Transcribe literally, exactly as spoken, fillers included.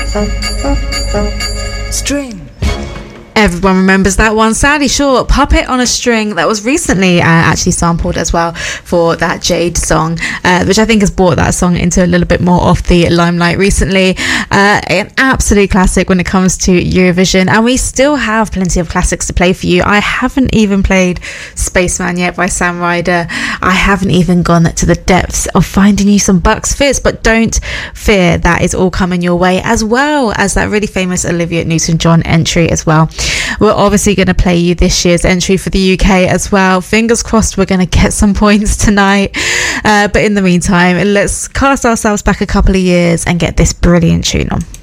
String. Everyone remembers that one. Sally Shaw, Puppet on a String, that was recently uh, actually sampled as well for that Jade song, uh, which I think has brought that song into a little bit more of the limelight recently. Uh, an absolute classic when it comes to Eurovision, and we still have plenty of classics to play for you. I haven't even played Spaceman yet by Sam Ryder. I haven't even gone to the depths of finding you some Bucks Fizz, but don't fear, that is all coming your way, as well as that really famous Olivia Newton-John entry as well. We're obviously going to play you this year's entry for the U K as well. Fingers crossed we're going to get some points tonight. Uh, but in the meantime, let's cast ourselves back a couple of years and get this brilliant tune on.